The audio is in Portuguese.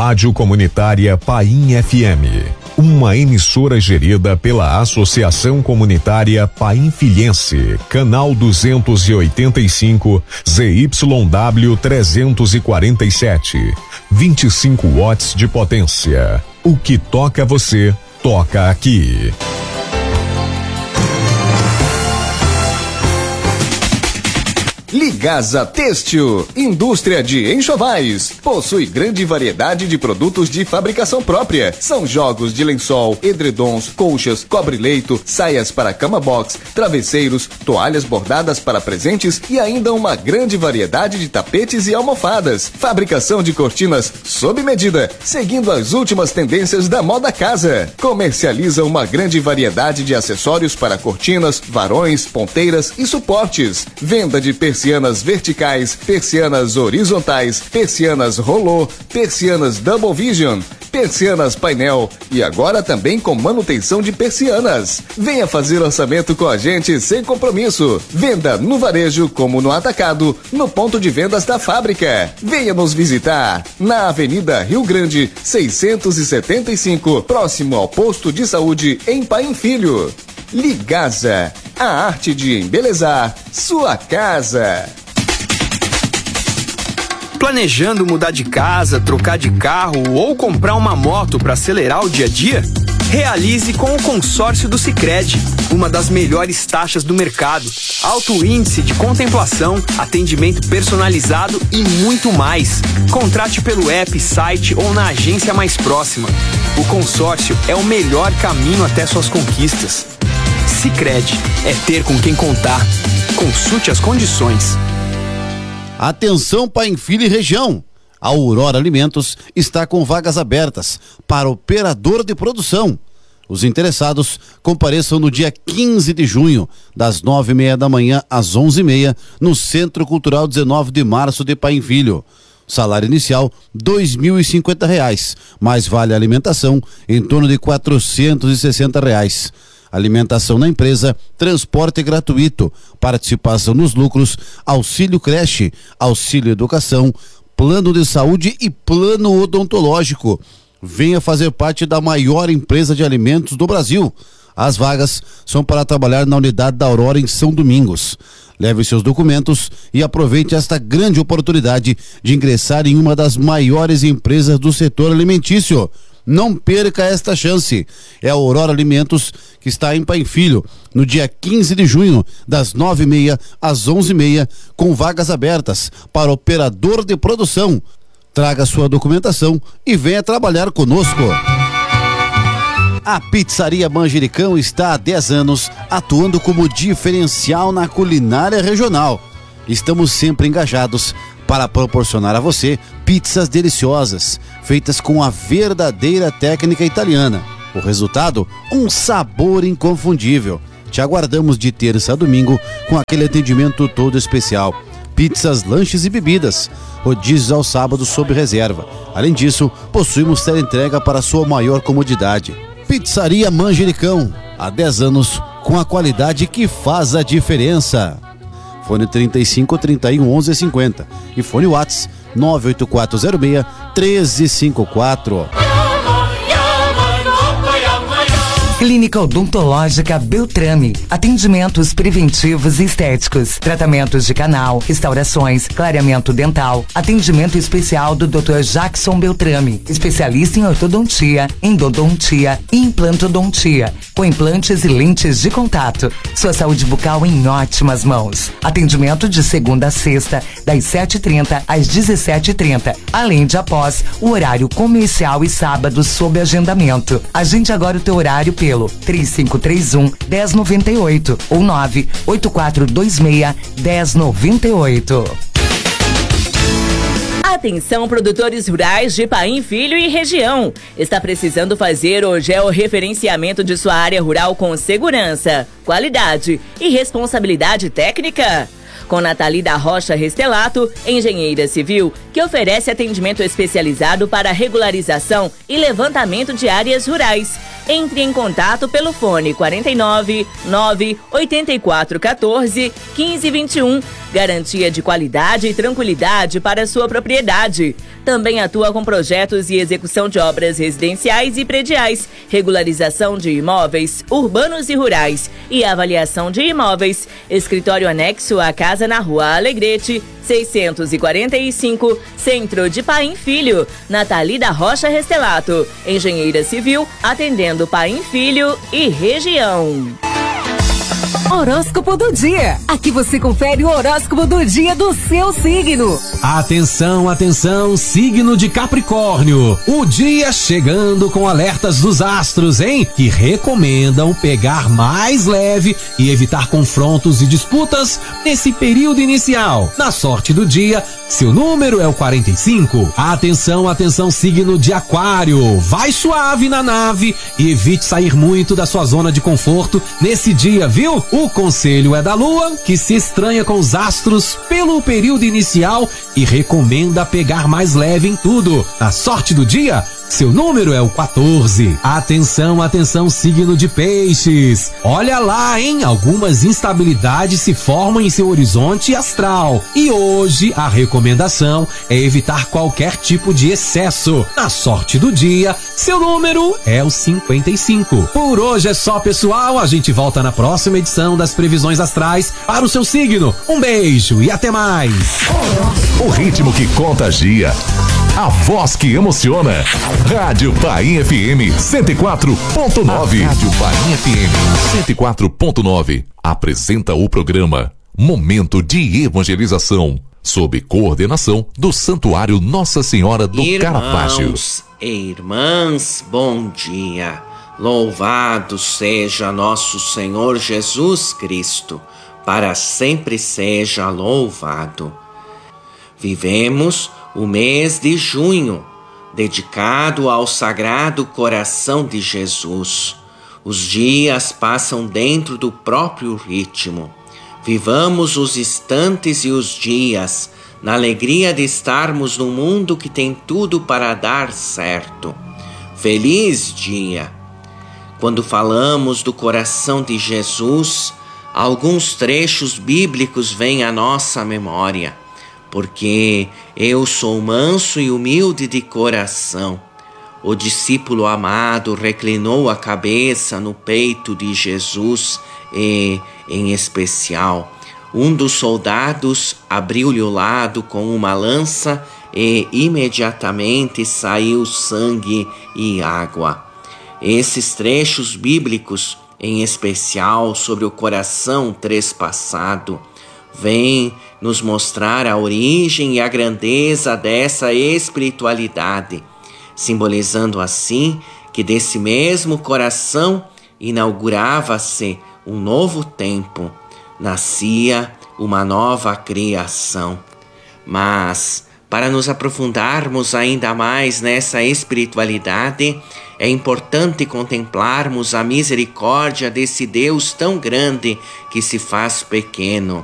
Rádio Comunitária Paim FM, uma emissora gerida pela Associação Comunitária Painfilhense, canal 285, ZYW 347, 25 watts de potência. O que toca você, toca aqui. Ligasa Têxtil, indústria de enxovais, possui grande variedade de produtos de fabricação própria. São jogos de lençol, edredons, colchas, cobre-leito, saias para cama box, travesseiros, toalhas bordadas para presentes e ainda uma grande variedade de tapetes e almofadas. Fabricação de cortinas sob medida, seguindo as últimas tendências da moda casa. Comercializa uma grande variedade de acessórios para cortinas, varões, ponteiras e suportes. Venda de persianas verticais, persianas horizontais, persianas rolô, persianas double vision, persianas painel e agora também com manutenção de persianas. Venha fazer orçamento com a gente sem compromisso. Venda no varejo como no atacado, no ponto de vendas da fábrica. Venha nos visitar na Avenida Rio Grande, 675, próximo ao posto de saúde em Paim Filho. Ligasa, a arte de embelezar sua casa. Planejando mudar de casa, trocar de carro ou comprar uma moto para acelerar o dia a dia? Realize com o consórcio do Sicredi, uma das melhores taxas do mercado, alto índice de contemplação, atendimento personalizado e muito mais. Contrate pelo app, site ou na agência mais próxima. O consórcio é o melhor caminho até suas conquistas. Sicredi, é ter com quem contar. Consulte as condições. Atenção Paim Filho e região. A Aurora Alimentos está com vagas abertas para operador de produção. Os interessados compareçam no dia 15 de junho, das 9h30 da manhã às 11h30, no Centro Cultural 19 de Março de Paim Filho. Salário inicial R$2.050, mais vale alimentação em torno de R$460. Alimentação na empresa, transporte gratuito, participação nos lucros, auxílio creche, auxílio educação, plano de saúde e plano odontológico. Venha fazer parte da maior empresa de alimentos do Brasil. As vagas são para trabalhar na unidade da Aurora em São Domingos. Leve seus documentos e aproveite esta grande oportunidade de ingressar em uma das maiores empresas do setor alimentício. Não perca esta chance. É a Aurora Alimentos, que está em Paim Filho, no dia 15 de junho, das 9h30 às 11h30, com vagas abertas para operador de produção. Traga sua documentação e venha trabalhar conosco. A Pizzaria Manjericão está há 10 anos atuando como diferencial na culinária regional. Estamos sempre engajados para proporcionar a você pizzas deliciosas, feitas com a verdadeira técnica italiana. O resultado, um sabor inconfundível. Te aguardamos de terça a domingo com aquele atendimento todo especial. Pizzas, lanches e bebidas. Rodízios aos sábados sob reserva. Além disso, possuímos teleentrega para sua maior comodidade. Pizzaria Manjericão, há 10 anos, com a qualidade que faz a diferença. Fone 35 31 11 50 e fone Whats 98406 1354. Clínica Odontológica Beltrame. Atendimentos preventivos e estéticos. Tratamentos de canal, restaurações, clareamento dental. Atendimento especial do Dr. Jackson Beltrame. Especialista em ortodontia, endodontia e implantodontia. Com implantes e lentes de contato. Sua saúde bucal em ótimas mãos. Atendimento de segunda a sexta, das 7h30 às 17h30. Além de após o horário comercial e sábado sob agendamento. Agende agora o teu horário pelo 3531-1098 ou 98426-1098. Atenção, produtores rurais de Paim Filho e região. Está precisando fazer o georreferenciamento de sua área rural com segurança, qualidade e responsabilidade técnica? Com Nathalie da Rocha Restelato, engenheira civil, que oferece atendimento especializado para regularização e levantamento de áreas rurais. Entre em contato pelo fone 49 9 84 14 15 21. garantia de qualidade e tranquilidade para sua propriedade. Também atua com projetos e execução de obras residenciais e prediais, regularização de imóveis urbanos e rurais e avaliação de imóveis. Escritório anexo à casa na Rua Alegrete, 645, Centro de Paim Filho, Nathalie da Rocha Restelato, engenheira civil, atendendo Paim Filho e região. Horóscopo do dia. Aqui você confere o horóscopo do dia do seu signo. Atenção, atenção, signo de Capricórnio. O dia chegando com alertas dos astros, hein? Que recomendam pegar mais leve e evitar confrontos e disputas nesse período inicial. Na sorte do dia, seu número é o 45. Atenção, atenção, signo de Aquário. Vai suave na nave e evite sair muito da sua zona de conforto nesse dia, viu? O conselho é da Lua, que se estranha com os astros pelo período inicial e recomenda pegar mais leve em tudo. A sorte do dia, seu número é o 14. Atenção, atenção, signo de Peixes. Olha lá, hein? Algumas instabilidades se formam em seu horizonte astral. E hoje a recomendação é evitar qualquer tipo de excesso. Na sorte do dia, seu número é o 55. Por hoje é só, pessoal. A gente volta na próxima edição das previsões astrais para o seu signo. Um beijo e até mais. O ritmo que contagia. A voz que emociona. Rádio Paim FM 104.9. Rádio Paim FM 104.9 apresenta o programa Momento de Evangelização, sob coordenação do Santuário Nossa Senhora do Caravaggio. Irmãos e irmãs, bom dia. Louvado seja nosso Senhor Jesus Cristo, para sempre seja louvado. Vivemos o mês de junho, dedicado ao Sagrado Coração de Jesus. Os dias passam dentro do próprio ritmo. Vivamos os instantes e os dias, na alegria de estarmos num mundo que tem tudo para dar certo. Feliz dia! Quando falamos do coração de Jesus, alguns trechos bíblicos vêm à nossa memória. Porque eu sou manso e humilde de coração. O discípulo amado reclinou a cabeça no peito de Jesus e, em especial, um dos soldados abriu-lhe o lado com uma lança e imediatamente saiu sangue e água. Esses trechos bíblicos, em especial sobre o coração trespassado, vem nos mostrar a origem e a grandeza dessa espiritualidade, simbolizando assim que desse mesmo coração inaugurava-se um novo tempo, nascia uma nova criação. Mas, para nos aprofundarmos ainda mais nessa espiritualidade, é importante contemplarmos a misericórdia desse Deus tão grande que se faz pequeno.